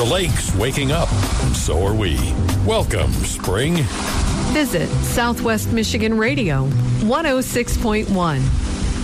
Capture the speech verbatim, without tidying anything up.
The lake's waking up, and so are we. Welcome, spring. Visit Southwest Michigan Radio, one oh six point one.